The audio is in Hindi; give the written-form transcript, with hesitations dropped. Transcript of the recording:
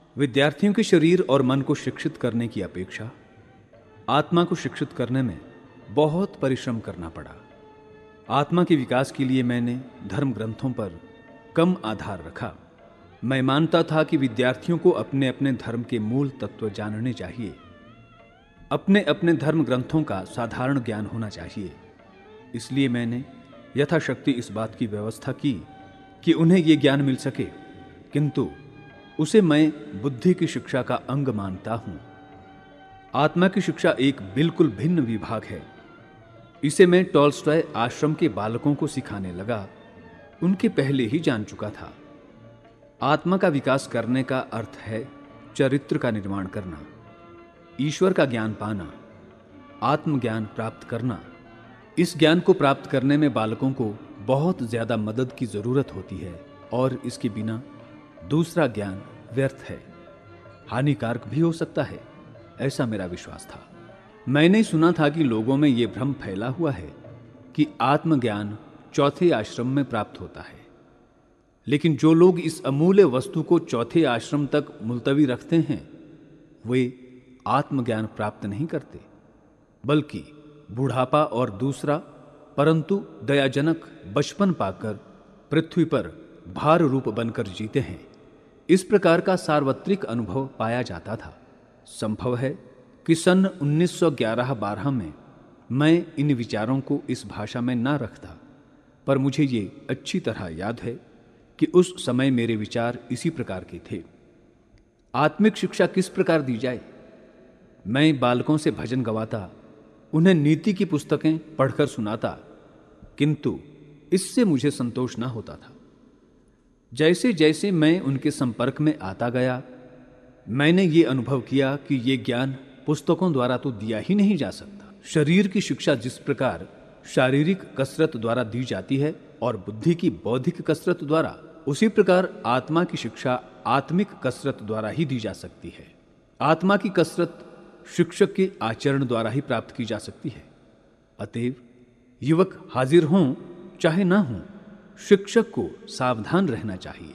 विद्यार्थियों के शरीर और मन को शिक्षित करने की अपेक्षा आत्मा को शिक्षित करने में बहुत परिश्रम करना पड़ा। आत्मा के विकास के लिए मैंने धर्म ग्रंथों पर कम आधार रखा। मैं मानता था कि विद्यार्थियों को अपने अपने धर्म के मूल तत्व जानने चाहिए, अपने अपने धर्म ग्रंथों का साधारण ज्ञान होना चाहिए। इसलिए मैंने यथाशक्ति इस बात की व्यवस्था की कि उन्हें यह ज्ञान मिल सके, किंतु उसे मैं बुद्धि की शिक्षा का अंग मानता हूं। आत्मा की शिक्षा एक बिल्कुल भिन्न विभाग है। इसे मैं टॉल्स्टॉय आश्रम के बालकों को सिखाने लगा, उनके पहले ही जान चुका था। आत्मा का विकास करने का अर्थ है चरित्र का निर्माण करना, ईश्वर का ज्ञान पाना, आत्मज्ञान प्राप्त करना। इस ज्ञान को प्राप्त करने में बालकों को बहुत ज्यादा मदद की जरूरत होती है और इसके बिना दूसरा ज्ञान व्यर्थ है, हानिकारक भी हो सकता है, ऐसा मेरा विश्वास था। मैंने सुना था कि लोगों में यह भ्रम फैला हुआ है कि आत्मज्ञान चौथे आश्रम में प्राप्त होता है। लेकिन जो लोग इस अमूल्य वस्तु को चौथे आश्रम तक मुलतवी रखते हैं, वे आत्मज्ञान प्राप्त नहीं करते, बल्कि बुढ़ापा और दूसरा परंतु दयाजनक बचपन पाकर पृथ्वी पर भार रूप बनकर जीते हैं। इस प्रकार का सार्वत्रिक अनुभव पाया जाता था। संभव है कि सन 1911-12 में मैं इन विचारों को इस भाषा में ना रखता, पर मुझे ये अच्छी तरह याद है कि उस समय मेरे विचार इसी प्रकार के थे। आत्मिक शिक्षा किस प्रकार दी जाए? मैं बालकों से भजन गवाता, उन्हें नीति की पुस्तकें पढ़कर सुनाता, किंतु इससे मुझे संतोष ना होता था। जैसे जैसे मैं उनके संपर्क में आता गया, मैंने ये अनुभव किया कि ये ज्ञान पुस्तकों द्वारा तो दिया ही नहीं जा सकता। शरीर की शिक्षा जिस प्रकार शारीरिक कसरत द्वारा दी जाती है और बुद्धि की बौद्धिक कसरत द्वारा, उसी प्रकार आत्मा की शिक्षा आत्मिक कसरत द्वारा ही दी जा सकती है। आत्मा की कसरत शिक्षक के आचरण द्वारा ही प्राप्त की जा सकती है। अतएव युवक हाजिर हों चाहे ना हों, शिक्षक को सावधान रहना चाहिए।